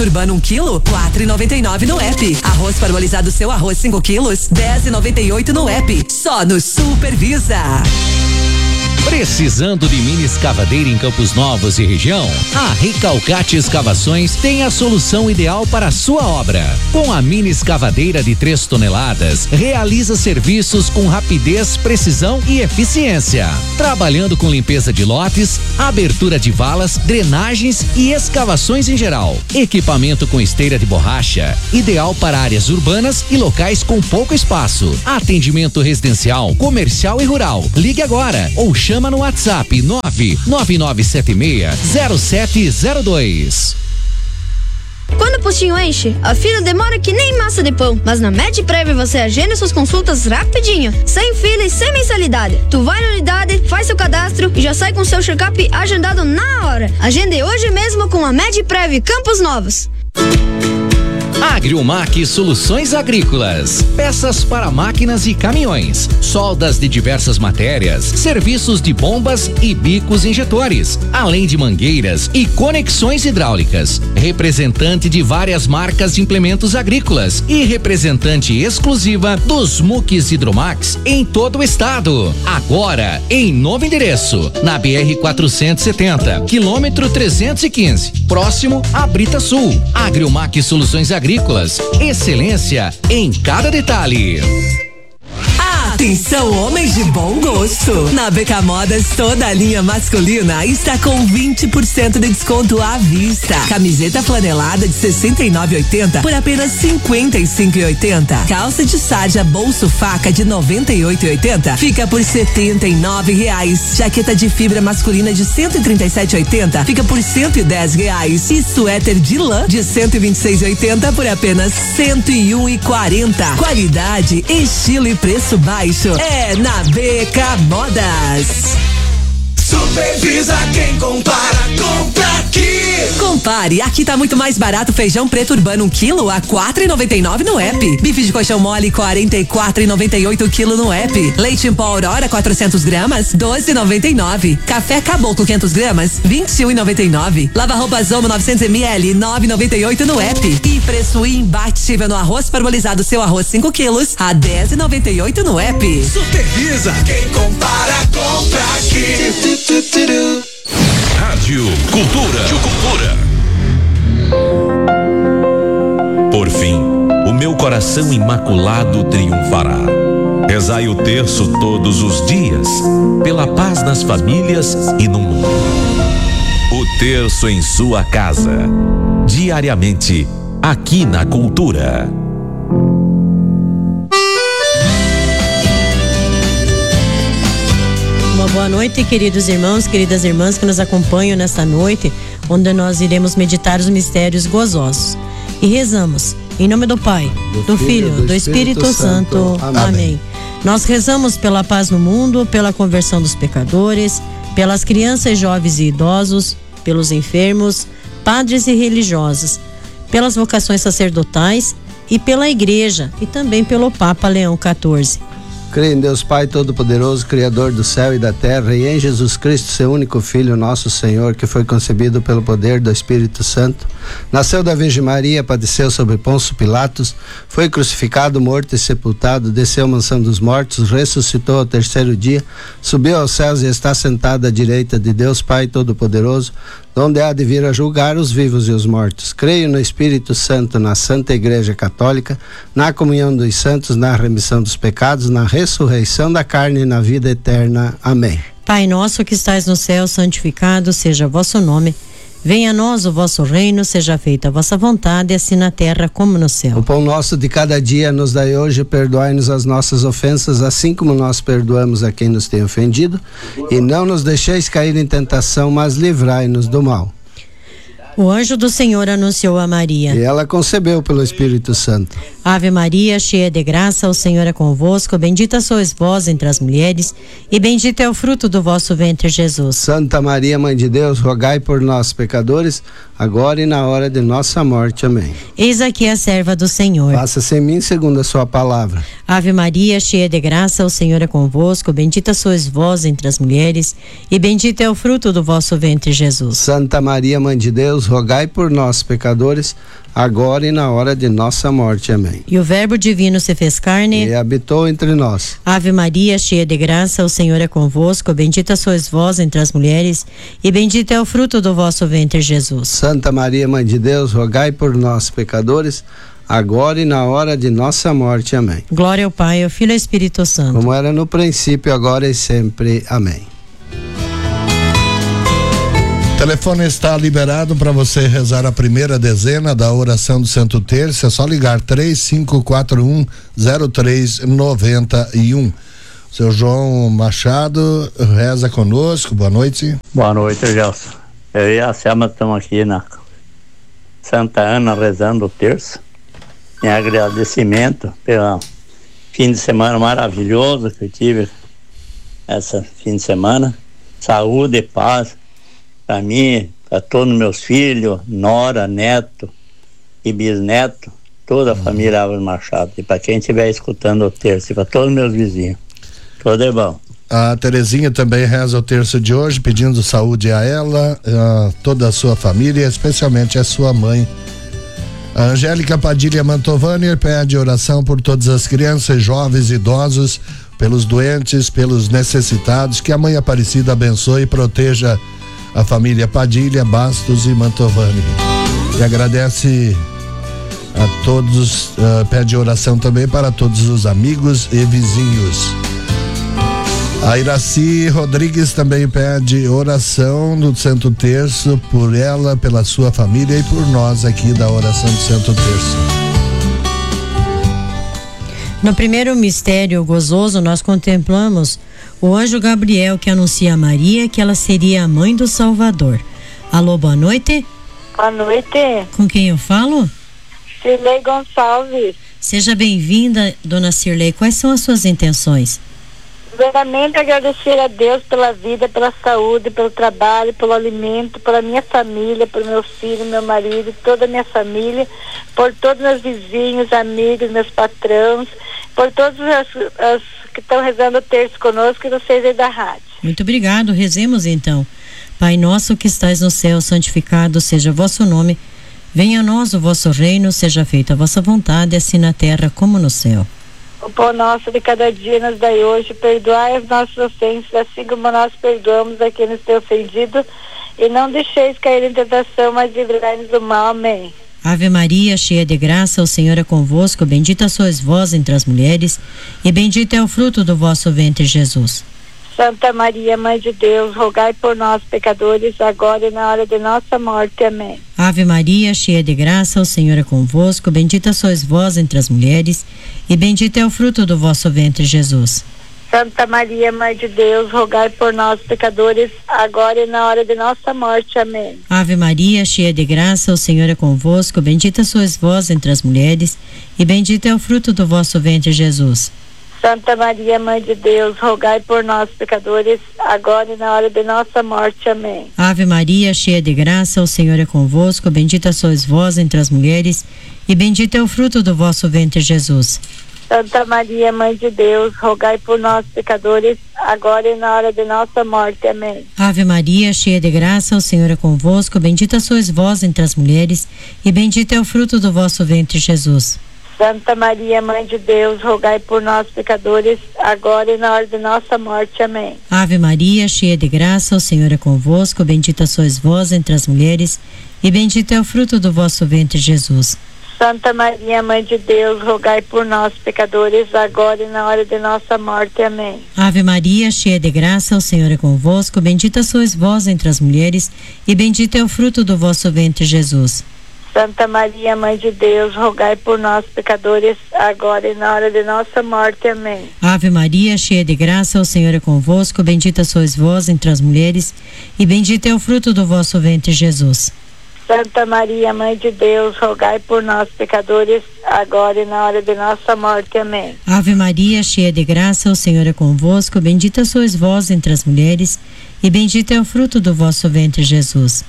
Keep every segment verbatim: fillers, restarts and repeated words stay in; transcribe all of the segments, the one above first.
Urbano um quilo, quatro e noventa e nove no app. Arroz parbolizado seu arroz cinco quilos, dez e noventa e oito no app. Só no Supervisa. Precisando de mini escavadeira em Campos Novos e região? A Recalcate Escavações tem a solução ideal para a sua obra. Com a mini escavadeira de três toneladas, realiza serviços com rapidez, precisão e eficiência. Trabalhando com limpeza de lotes, abertura de valas, drenagens e escavações em geral. Equipamento com esteira de borracha, ideal para áreas urbanas e locais com pouco espaço. Atendimento residencial, comercial e rural. Ligue agora ou chama no WhatsApp nove nove nove sete seis zero sete zero dois. Quando o postinho enche, a fila demora que nem massa de pão. Mas na MedPrev você agenda suas consultas rapidinho, sem fila e sem mensalidade. Tu vai na unidade, faz seu cadastro e já sai com seu check-up agendado na hora. Agende hoje mesmo com a MedPrev Campos Novos. Agriomac Soluções Agrícolas, peças para máquinas e caminhões, soldas de diversas matérias, serviços de bombas e bicos injetores, além de mangueiras e conexões hidráulicas. Representante de várias marcas de implementos agrícolas e representante exclusiva dos M U Cs Hidromax em todo o estado. Agora em novo endereço, na B R quatrocentos e setenta, quilômetro trezentos e quinze, próximo a Brita Sul. Agriomac Soluções Agrícolas, excelência em cada detalhe. Atenção, homens de bom gosto. Na B K Modas, toda a linha masculina está com vinte por cento de desconto à vista. Camiseta flanelada de sessenta e nove reais e oitenta por apenas cinquenta e cinco reais e oitenta. Calça de sarja bolso faca de noventa e oito reais e oitenta fica por setenta e nove reais. Jaqueta de fibra masculina de cento e trinta e sete reais e oitenta fica por cento e dez reais. E suéter de lã de cento e vinte e seis reais e oitenta por apenas cento e um reais e quarenta. Qualidade, estilo e preço baixo é na B K Modas. Supervisa quem compara, compra aqui. Compare, aqui tá muito mais barato feijão preto urbano um quilo a quatro e noventa e nove no app. Bife de colchão mole quarenta e quatro e noventa e oito quilo no app. Leite em pó Aurora quatrocentos gramas doze e noventa e nove. Café Caboclo quinhentos gramas vinte e um e noventa e nove. Lava roupas Omo novecentos mililitros nove e noventa e oito no app. E preço imbatível no arroz parbolizado seu arroz cinco quilos a dez e noventa e oito no app. Supervisa quem compara, compra aqui. Rádio Cultura. Cultura. Por fim, o meu coração imaculado triunfará. Rezai o terço todos os dias, pela paz nas famílias e no mundo. O terço em sua casa, diariamente, aqui na Cultura. Uma boa noite, queridos irmãos, queridas irmãs que nos acompanham nesta noite, onde nós iremos meditar os mistérios gozosos. E rezamos, em nome do Pai, do, do Filho, do, do Espírito, Espírito Santo. Santo. Amém. Amém. Nós rezamos pela paz no mundo, pela conversão dos pecadores, pelas crianças, jovens e idosos, pelos enfermos, padres e religiosos, pelas vocações sacerdotais e pela Igreja, e também pelo Papa Leão quatorze. Creio em Deus Pai Todo-Poderoso, Criador do céu e da terra, e em Jesus Cristo, seu único Filho, nosso Senhor, que foi concebido pelo poder do Espírito Santo, nasceu da Virgem Maria, padeceu sob Pôncio Pilatos, foi crucificado, morto e sepultado, desceu à mansão dos mortos, ressuscitou ao terceiro dia, subiu aos céus e está sentado à direita de Deus Pai Todo-Poderoso, onde há de vir a julgar os vivos e os mortos. Creio no Espírito Santo, na Santa Igreja Católica, na comunhão dos santos, na remissão dos pecados, na ressurreição da carne e na vida eterna. Amém. Pai nosso que estais no céu, santificado seja vosso nome. Venha a nós o vosso reino, seja feita a vossa vontade, assim na terra como no céu. O pão nosso de cada dia nos dai hoje, perdoai-nos as nossas ofensas, assim como nós perdoamos a quem nos tem ofendido, e não nos deixeis cair em tentação, mas livrai-nos do mal. O anjo do Senhor anunciou a Maria. E ela concebeu pelo Espírito Santo. Ave Maria, cheia de graça, o Senhor é convosco, bendita sois vós entre as mulheres, e bendito é o fruto do vosso ventre, Jesus. Santa Maria, Mãe de Deus, rogai por nós, pecadores, agora e na hora de nossa morte. Amém. Eis aqui a serva do Senhor. Faça-se em mim segundo a sua palavra. Ave Maria, cheia de graça, o Senhor é convosco, bendita sois vós entre as mulheres, e bendito é o fruto do vosso ventre, Jesus. Santa Maria, Mãe de Deus, rogai por nós, pecadores, agora e na hora de nossa morte. Amém. E o Verbo divino se fez carne e habitou entre nós. Ave Maria, cheia de graça, o Senhor é convosco, bendita sois vós entre as mulheres, e bendito é o fruto do vosso ventre, Jesus. Santa Maria, Mãe de Deus, rogai por nós, pecadores, agora e na hora de nossa morte. Amém. Glória ao Pai, ao Filho e ao Espírito Santo. Como era no princípio, agora e sempre. Amém. O telefone está liberado para você rezar a primeira dezena da oração do Santo Terço. É só ligar três cinco quatro um zero três nove um. Seu João Machado reza conosco. Boa noite. Boa noite, Gelson. Eu e a Selma estamos aqui na Santa Ana rezando o terço. Em agradecimento pelo fim de semana maravilhoso que eu tive essa fim de semana. Saúde e paz para mim, para todos meus filhos, nora, neto e bisneto, toda a uhum. família Álvares Machado. E para quem estiver escutando o terço, e para todos meus vizinhos. Tudo é bom. A Terezinha também reza o terço de hoje, pedindo saúde a ela, a toda a sua família, especialmente a sua mãe. A Angélica Padilha Mantovani pede oração por todas as crianças, jovens e idosos, pelos doentes, pelos necessitados, que a Mãe Aparecida abençoe e proteja a família Padilha, Bastos e Mantovani. E agradece a todos, uh, pede oração também para todos os amigos e vizinhos. A Iraci Rodrigues também pede oração do Santo Terço por ela, pela sua família e por nós aqui da oração do Santo Terço. No primeiro mistério gozoso, nós contemplamos o anjo Gabriel que anuncia a Maria que ela seria a mãe do Salvador. Alô, boa noite. Boa noite. Com quem eu falo? Cirlei Gonçalves. Seja bem-vinda, dona Cirlei. Quais são as suas intenções? Primeiramente, agradecer a Deus pela vida, pela saúde, pelo trabalho, pelo alimento, pela minha família, pelo meu filho, meu marido, toda a minha família, por todos meus vizinhos, amigos, meus patrões, por todos as, as que estão rezando o terço conosco e vocês aí da rádio. Muito obrigado, rezemos então. Pai nosso que estais no céu, santificado seja o vosso nome. Venha a nós o vosso reino, seja feita a vossa vontade, assim na terra como no céu. O pão nosso de cada dia nos dai hoje, perdoai as nossas ofensas, assim como nós perdoamos a quem nos tem ofendido, e não deixeis cair em tentação, mas livrai-nos do mal. Amém. Ave Maria, cheia de graça, o Senhor é convosco, bendita sois vós entre as mulheres, e bendito é o fruto do vosso ventre, Jesus. Santa Maria, Mãe de Deus, rogai por nós, pecadores, agora e na hora de nossa morte. Amém. Ave Maria, cheia de graça, o Senhor é convosco, bendita sois vós entre as mulheres, e bendito é o fruto do vosso ventre, Jesus. Santa Maria, Mãe de Deus, rogai por nós, pecadores, agora e na hora de nossa morte. Amém. Ave Maria, cheia de graça, o Senhor é convosco, bendita sois vós entre as mulheres, e bendito é o fruto do vosso ventre, Jesus. Santa Maria, Mãe de Deus, rogai por nós, pecadores, agora e na hora de nossa morte. Amém. Ave Maria, cheia de graça, o Senhor é convosco, bendita sois vós entre as mulheres, e bendito é o fruto do vosso ventre, Jesus. Santa Maria, Mãe de Deus, rogai por nós, pecadores, agora e na hora de nossa morte. Amém. Ave Maria, cheia de graça, o Senhor é convosco, bendita sois vós entre as mulheres, e bendito é o fruto do vosso ventre, Jesus. Santa Maria, Mãe de Deus, rogai por nós, pecadores, agora e na hora de nossa morte. Amém. Ave Maria, cheia de graça, o Senhor é convosco, bendita sois vós entre as mulheres, e bendito é o fruto do vosso ventre, Jesus. Santa Maria, Mãe de Deus, rogai por nós, pecadores, agora e na hora de nossa morte. Amém. Ave Maria, cheia de graça, o Senhor é convosco, bendita sois vós entre as mulheres, e bendito é o fruto do vosso ventre, Jesus. Santa Maria, Mãe de Deus, rogai por nós, pecadores, agora e na hora de nossa morte. Amém. Ave Maria, cheia de graça, o Senhor é convosco, bendita sois vós entre as mulheres, e bendito é o fruto do vosso ventre, Jesus. Santa Maria, Mãe de Deus, rogai por nós, pecadores, agora e na hora de nossa morte. Amém. Ave Maria, cheia de graça, o Senhor é convosco, bendita sois vós entre as mulheres, e bendito é o fruto do vosso ventre, Jesus.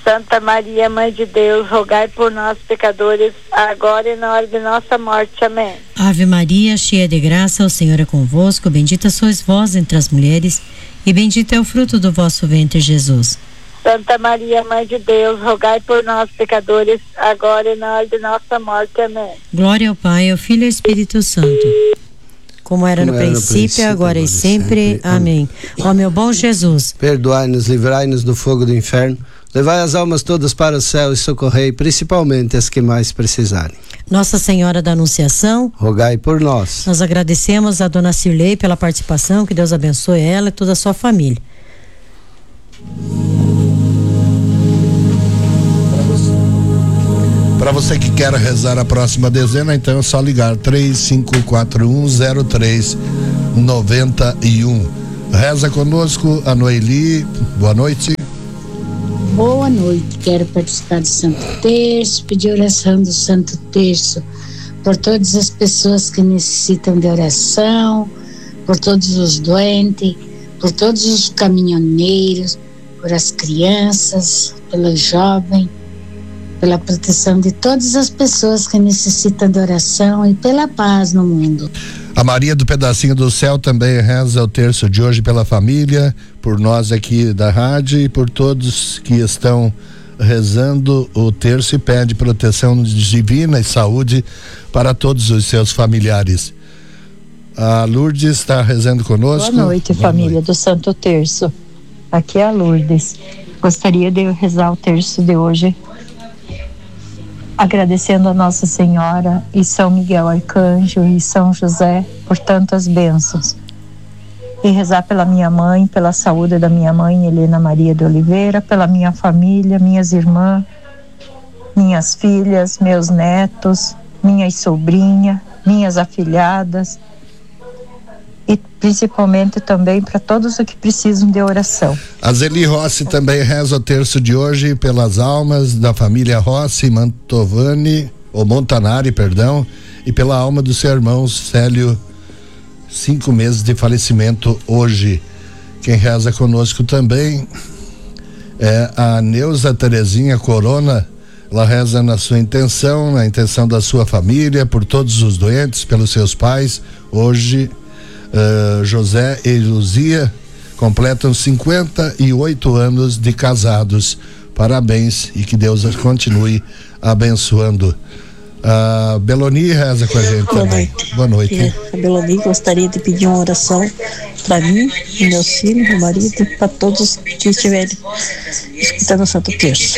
Santa Maria, Mãe de Deus, rogai por nós, pecadores, agora e na hora de nossa morte. Amém. Ave Maria, cheia de graça, o Senhor é convosco, bendita sois vós entre as mulheres, e bendito é o fruto do vosso ventre, Jesus. Santa Maria, Mãe de Deus, rogai por nós, pecadores, agora e na hora de nossa morte. Amém. Glória ao Pai, ao Filho e ao Espírito Santo, como era, como no, era princípio, no princípio, agora, agora e sempre. sempre. Amém. Ó meu bom Jesus, perdoai-nos, livrai-nos do fogo do inferno, levai as almas todas para o céu e socorrei principalmente as que mais precisarem. Nossa Senhora da Anunciação, rogai por nós. Nós agradecemos a dona Cirlei pela participação, que Deus abençoe ela e toda a sua família. Para você que quer rezar a próxima dezena, então é só ligar três cinco quatro um zero três nove um. Reza conosco a Noeli. Boa noite. Boa noite, quero participar do Santo Terço, pedir oração do Santo Terço por todas as pessoas que necessitam de oração, por todos os doentes, por todos os caminhoneiros, por as crianças, pelos jovens, pela proteção de todas as pessoas que necessitam de oração e pela paz no mundo. A Maria do Pedacinho do Céu também reza o terço de hoje pela família, por nós aqui da rádio e por todos que estão rezando o terço, e pede proteção divina e saúde para todos os seus familiares. A Lourdes está rezando conosco. Boa noite, Boa família noite. do Santo Terço. Aqui é a Lourdes. Gostaria de rezar o terço de hoje, agradecendo a Nossa Senhora e São Miguel Arcanjo e São José por tantas bênçãos, e rezar pela minha mãe, pela saúde da minha mãe Helena Maria de Oliveira, pela minha família, minhas irmãs, minhas filhas, meus netos, minhas sobrinhas, minhas afilhadas, e principalmente também para todos os que precisam de oração. A Zeli Rossi também reza o terço de hoje pelas almas da família Rossi Mantovani, ou Montanari, perdão, e pela alma do seu irmão Célio, cinco meses de falecimento hoje. Quem reza conosco também é a Neuza Terezinha Corona. Ela reza na sua intenção, na intenção da sua família, por todos os doentes, pelos seus pais. Hoje Uh, José e Luzia completam cinquenta e oito anos de casados. Parabéns e que Deus as continue abençoando. A uh, Beloni reza com a gente Boa também. Noite. Boa noite. É, a Beloni gostaria de pedir uma oração para mim, meus filhos, meu marido, para todos que estiverem escutando o Santo Terço.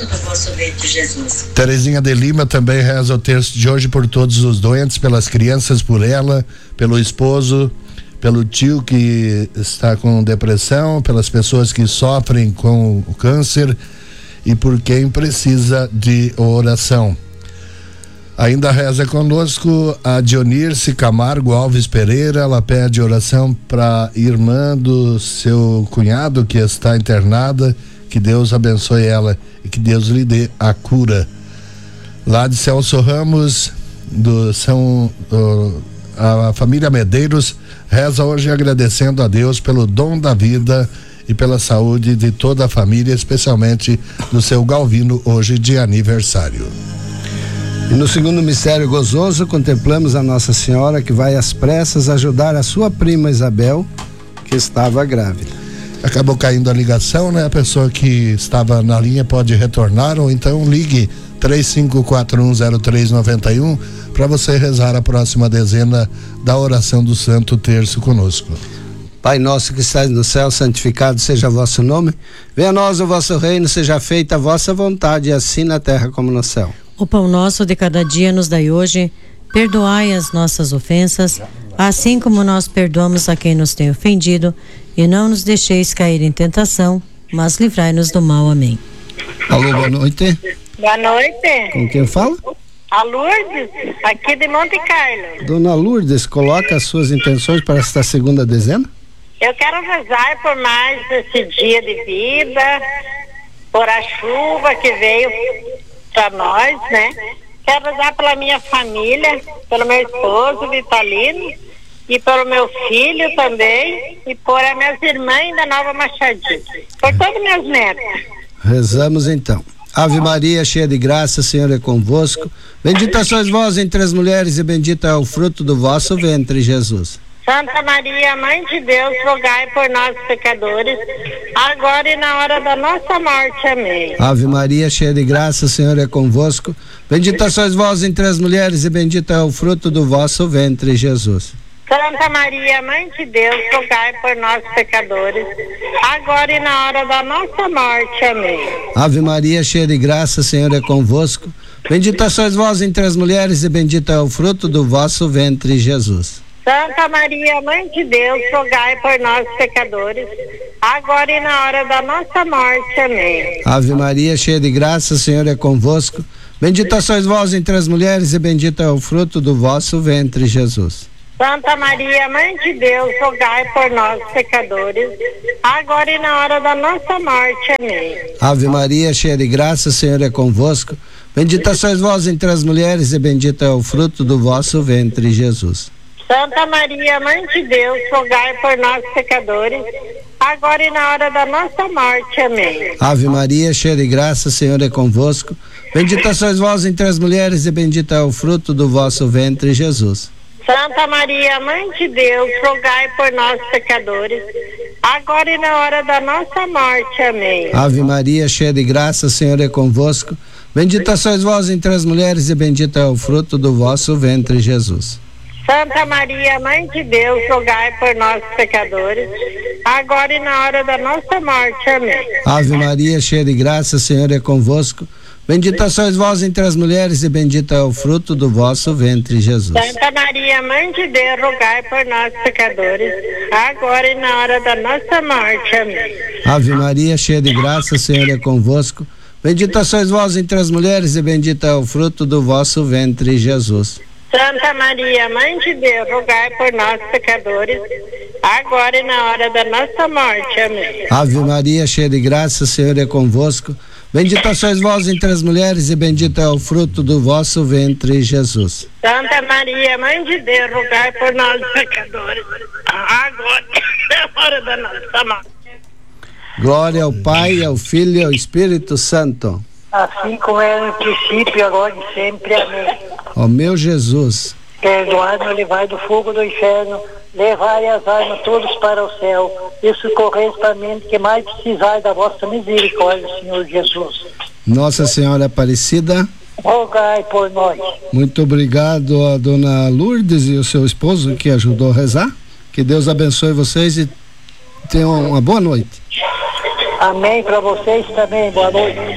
Terezinha de Lima também reza o terço de hoje por todos os doentes, pelas crianças, por ela, pelo esposo, pelo tio que está com depressão, pelas pessoas que sofrem com o câncer e por quem precisa de oração. Ainda reza conosco a Dionirce Camargo Alves Pereira. Ela pede oração para a irmã do seu cunhado que está internada, que Deus abençoe ela e que Deus lhe dê a cura. Lá de Celso Ramos, do São uh, a família Medeiros reza hoje agradecendo a Deus pelo dom da vida e pela saúde de toda a família, especialmente do seu Galvino, hoje de aniversário. E no segundo mistério gozoso, contemplamos a Nossa Senhora que vai às pressas ajudar a sua prima Isabel, que estava grávida. Acabou caindo a ligação, né? A pessoa que estava na linha pode retornar ou então ligue três cinco quatro um zero três nove um para você rezar a próxima dezena da oração do Santo Terço conosco. Pai nosso que estás no céu, santificado seja o vosso nome. Venha a nós o vosso reino, seja feita a vossa vontade, assim na terra como no céu. O pão nosso de cada dia nos dai hoje, perdoai as nossas ofensas, assim como nós perdoamos a quem nos tem ofendido, e não nos deixeis cair em tentação, mas livrai-nos do mal. Amém. Alô, boa noite. Boa noite. Com quem fala? A Lourdes, aqui de Monte Carlo. Dona Lourdes, coloca as suas intenções para esta segunda dezena? Eu quero rezar por mais esse dia de vida, por a chuva que veio para nós, né? Quero rezar pela minha família, pelo meu esposo Vitalino e pelo meu filho também, e por as minhas irmãs da Nova Machadinho, por todas minhas netas. Rezamos então. Ave Maria, cheia de graça, o Senhor é convosco. Bendita sois vós entre as mulheres e bendito é o fruto do vosso ventre, Jesus. Santa Maria, Mãe de Deus, rogai por nós pecadores, agora e na hora da nossa morte. Amém. Ave Maria, cheia de graça, o Senhor é convosco. Bendita sois vós entre as mulheres e bendito é o fruto do vosso ventre, Jesus. Santa Maria, Mãe de Deus, rogai por nós pecadores, agora e na hora da nossa morte. Amém. Ave Maria, cheia de graça, o Senhor é convosco. Bendita sois vós entre as mulheres e bendito é o fruto do vosso ventre, Jesus. Santa Maria, Mãe de Deus, rogai por nós pecadores, agora e na hora da nossa morte. Amém. Ave Maria, cheia de graça, o Senhor é convosco. Bendita sois vós entre as mulheres e bendito é o fruto do vosso ventre, Jesus. Santa Maria, Mãe de Deus, rogai por nós pecadores, agora e na hora da nossa morte. Amém. Ave Maria, cheia de graça, o Senhor é convosco. Bendita sois vós entre as mulheres e bendito é o fruto do vosso ventre, Jesus. Santa Maria, Mãe de Deus, rogai por nós pecadores, agora e na hora da nossa morte. Amém. Ave Maria, cheia de graça, o Senhor é convosco. Bendita sois vós entre as mulheres e bendito é o fruto do vosso ventre, Jesus. Santa Maria, Mãe de Deus, rogai por nós pecadores, agora e na hora da nossa morte. Amém. Ave Maria, cheia de graça, o Senhor é convosco. Bendita sois vós entre as mulheres e bendito é o fruto do vosso ventre, Jesus. Santa Maria, Mãe de Deus, rogai por nós pecadores, agora e na hora da nossa morte. Amém. Ave Maria, cheia de graça, o Senhor é convosco. Bendita sois vós entre as mulheres e bendito é o fruto do vosso ventre, Jesus. Santa Maria, Mãe de Deus, rogai por nós pecadores, agora e na hora da nossa morte. Amém. Ave Maria, cheia de graça, o Senhor é convosco. Bendita sois vós entre as mulheres e bendito é o fruto do vosso ventre, Jesus. Santa Maria, Mãe de Deus, rogai por nós pecadores, agora e na hora da nossa morte. Amém. Ave Maria, cheia de graça, o Senhor é convosco. Bendita sois vós entre as mulheres e bendito é o fruto do vosso ventre, Jesus. Santa Maria, Mãe de Deus, rogai por nós pecadores, agora e na hora da nossa morte. Glória ao Pai, ao Filho e ao Espírito Santo. Assim como era no princípio, agora e sempre. Amém. Ó meu Jesus, perdoai-me, levai do fogo do inferno, levai as almas todos para o céu, e socorrei para mim que mais precisai da vossa misericórdia, Senhor Jesus. Nossa Senhora Aparecida, rogai por nós. Muito obrigado a dona Lourdes e o seu esposo que ajudou a rezar. Que Deus abençoe vocês e tenham uma boa noite. Amém para vocês também, boa noite.